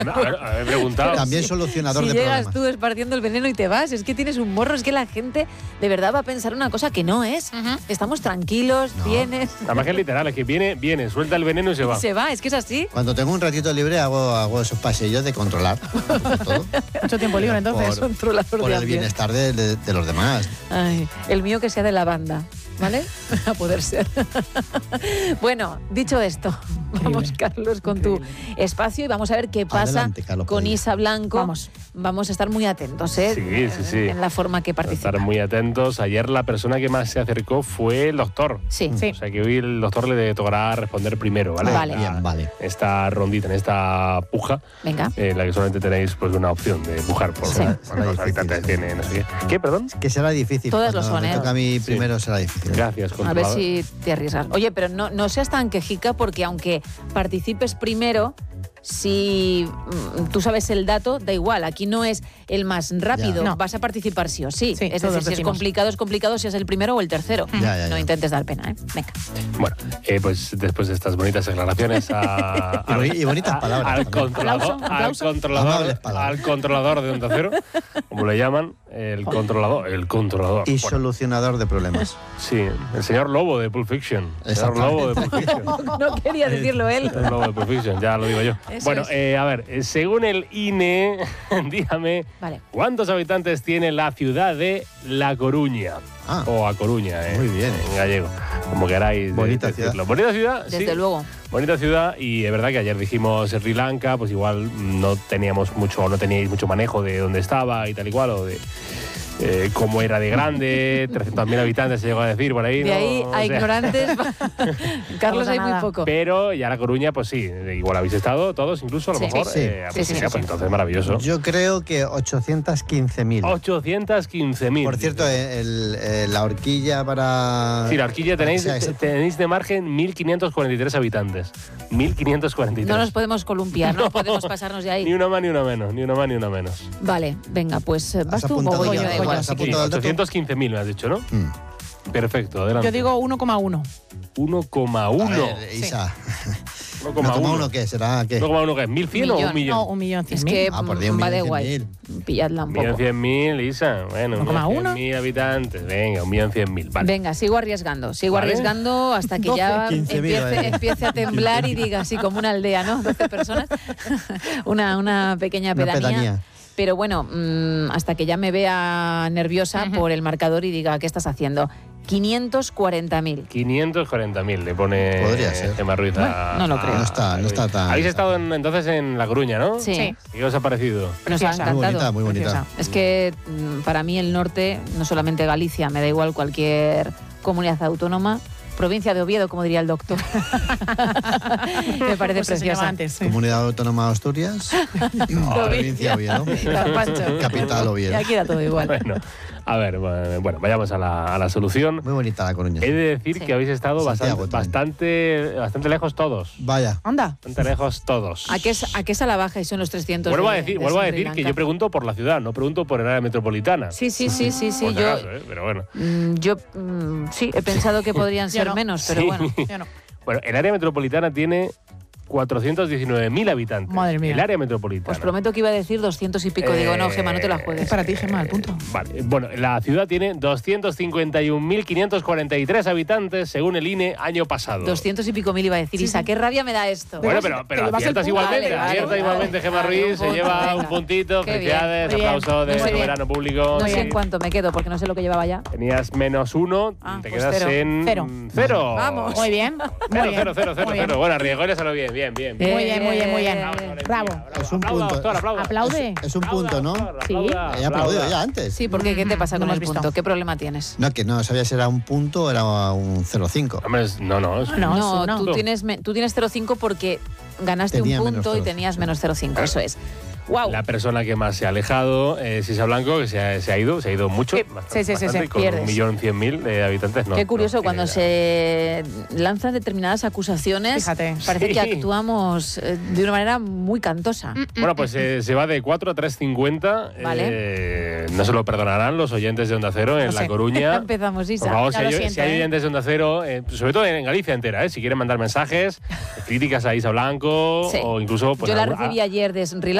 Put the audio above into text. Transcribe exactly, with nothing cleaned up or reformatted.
A ver, a ver, preguntado. También solucionador si de llegas problemas. tú esparciendo el veneno y te vas, es que tienes un morro, es que la gente de verdad va a pensar una cosa que no es. Ujú. Estamos tranquilos, No. vienes, Además que es literal, es que viene, viene, suelta el veneno y se va. se va, es que es así. Cuando tengo un ratito libre hago, hago esos paseillos de controlar. Todo. Mucho tiempo libre, entonces. Por- Controlador Por de el ambiente. bienestar de, de- de los demás. Ay, el mío que sea de la banda, ¿vale? A poder ser. Bueno, dicho esto, vamos, Carlos, con tu espacio y vamos a ver qué pasa Adelante, Carlos con Padilla. Isa Blanco. Vamos. Vamos a estar muy atentos, ¿eh? Sí, sí, sí. En la forma que participa. Estar muy atentos. Ayer la persona que más se acercó fue el doctor. Sí. Sí. O sea que hoy el doctor le tocará responder primero, ¿vale? Vale. Bien, vale. Esta rondita, en esta puja, Venga. en la que solamente tenéis pues una opción de pujar por, Sí. por Será los difícil, habitantes sí. que tiene, no sé qué. ¿Qué, perdón? Que será difícil. Todas lo Cuando son, me ¿eh? toca a mí Sí. primero será difícil. Gracias, A ver controlador. si te arriesgas. Oye, pero no, no seas tan quejica porque aunque participes primero, si mm, tú sabes el dato, da igual. Aquí no es el más rápido. Ya. No. Vas a participar sí o sí. Sí, es todos decir, si es decimos. complicado, es complicado si es el primero o el tercero. Ya, ya, No ya. intentes dar pena, ¿eh? Venga. Bueno, eh, pues después de estas bonitas declaraciones a, Y boni- y bonitas a- palabras al, también. controlador, Aplauso, al, aplauso. controlador, Amables palabras. al controlador de Onda Cero, como le llaman, el controlador, el controlador. Y Bueno, solucionador de problemas. sí, el señor Lobo de Pulp Fiction. El señor Lobo de Pulp Fiction. No quería decirlo él. El Lobo de Pulp Fiction, ya lo digo yo. Eso bueno, es. eh, a ver, eh, según el I N E, dígame, Vale. ¿cuántos habitantes tiene la ciudad de La Coruña? Ah. O A Coruña, eh, Muy bien. en gallego, como queráis. Bonita decirlo. ciudad. Bonita ciudad, Desde sí. luego. Bonita ciudad, y es verdad que ayer dijimos Sri Lanka, pues igual no teníamos mucho, no teníais mucho manejo de dónde estaba y tal y cual, o de eh, cómo era de grande, trescientos mil habitantes se llegó a decir por ahí. De ¿no? ahí O a sea, ignorantes. Carlos, pasa hay muy nada. poco. Pero ya La Coruña, pues sí, igual habéis estado todos, incluso a lo Sí. mejor. Sí. eh, Sí, pues sí, mira, sí, pues sí. entonces maravilloso. Yo creo que ochocientos quince mil. ochocientos quince mil. Por cierto, el- el- la horquilla para... Sí, la horquilla tenéis, O sea, es- tenéis de margen mil quinientos cuarenta y tres habitantes. mil quinientos cuarenta y tres. No nos podemos columpiar, no, podemos pasarnos de ahí. Ni una más ni una menos, ni una más ni una menos. Vale, venga, pues eh, vas ¿Has tú o apuntado voy ya? yo, da Voy igual. ¿Has Sí, apuntado el dato? ochocientos quince mil me has dicho, ¿no? Mm. Perfecto, adelante. Yo digo uno coma uno. uno coma A uno. ver, Isa. uno uno coma coma uno. uno ¿qué será? ¿Qué? uno coma uno, ¿qué es? ¿mil cien o un Millón. millón? No, un millón cien Es mil. que Ah, por mm, Dios, un va millón de cien igual. mil. Pilladla un Un millón poco. cien mil, Isa. Bueno, un ¿uno coma millón uno? cien mil habitantes. Venga, un millón cien mil. Vale. Venga, sigo arriesgando, sigo Vale. arriesgando hasta que ya quince mil, empiece, vale. empiece a temblar y diga así como una aldea, ¿no? doce personas, una, una pequeña Una pedanía. pedanía. Pero bueno, mm, hasta que ya me vea nerviosa Ujú. por el marcador y diga, ¿qué estás haciendo? quinientos cuarenta mil. quinientos cuarenta mil le pone Podría ser. Gemma Ruiz a- Bueno, no lo creo. a- No está- no está tan- Habéis estado en- entonces en La Coruña, ¿no? Sí, Sí. ¿Y qué os ha parecido? nos ha Preciosa. encantado. Muy bonita, muy bonita. Preciosa. Es que mm, para mí el norte, no solamente Galicia, me da igual cualquier comunidad autónoma, provincia de Oviedo, como diría el doctor. me parece Pues se preciosa. llamaba antes, sí. Comunidad Autónoma de Asturias. Provincia Oviedo. Pancho. Capital Y Oviedo. aquí era todo igual. Bueno, a ver, bueno, vayamos a la, a la solución. Muy bonita La Coruña. He de decir Sí. que habéis estado Santiago bastante, también. bastante, bastante lejos todos. Vaya. Anda. Bastante lejos todos. ¿A qué, es, ¿A qué es a la baja y son los trescientos? Vuelvo a de- decir, de vuelvo a Sri decir que Lanka? yo pregunto por la ciudad, no pregunto por el área metropolitana. Sí, sí, sí, sí, sí. Por si Yo, acaso, ¿eh? Pero bueno. mm, yo mm, sí, he pensado que podrían Yo ser no. menos, pero Sí. bueno. Yo no. Bueno, el área metropolitana tiene cuatrocientos diecinueve mil habitantes. Madre mía. El área metropolitana. Os prometo que iba a decir doscientos y pico. Eh, Digo, no, Gemma, no te la Es juegues. para ti, Gemma, el punto. Vale, bueno, la ciudad tiene doscientos cincuenta y un mil quinientos cuarenta y tres habitantes según el I N E año pasado. Doscientos y pico mil iba a decir. Sí, Isa, sí. qué rabia me da esto. Bueno, Te pero, llevas pero el aciertas punto. igualmente, Vale, vale, acierta vale. igualmente Gemma Vale, Ruiz, un se punto, lleva venga. un puntito, Qué bien, felicidades, muy bien. aplauso de Muy bien. soberano público. No Muy sé bien. en cuánto me quedo, porque no sé lo que llevaba ya. Tenías menos uno, Ah, te pues quedas cero. en Cero. cero. Vamos. Muy bien. Muy Cero, bien. cero, cero, cero, Muy bien. cero. Bueno, arriesgó y salió bien, bien, bien. Eh, Muy bien, muy bien, muy bien. Eh, Bravo. Es un Aplauda, punto. doctor, aplauda. Aplaude. Es un punto, ¿no? Sí. He aplaudido ya antes. Sí, porque ¿qué te pasa No con lo el has visto. punto? ¿Qué problema tienes? No, que no sabía si era un punto o era un cero coma cinco. Hombre, es- no, no. es- No, No, es uno. tú tienes, me- tú tienes cero coma cinco porque ganaste Tenía un menos punto y cero coma cinco. tenías menos cero coma cinco. Eso es. Guau. La persona que más se ha alejado es Isa Blanco, que se ha, se ha ido, se ha ido mucho. Sí, bastante, sí, sí, sí, bastante, sí. con Pierdes. un millón cien mil de habitantes. No, Qué curioso, no cuando tiene se lanzan determinadas acusaciones, Fíjate. parece Sí. que actuamos eh, de una manera muy cantosa. nada. Bueno, pues eh, se va de cuatro a tres cincuenta. Vale. Eh, no se lo perdonarán los oyentes de Onda Cero en No La sé. Coruña. Empezamos, Isa. Por favor, Ya si lo hay, siento, si hay ¿eh? oyentes de Onda Cero, eh, sobre todo en Galicia entera, eh, si quieren mandar mensajes, críticas a Isa Blanco Sí. o incluso... Pues, Yo la algún- recibí ayer de Sri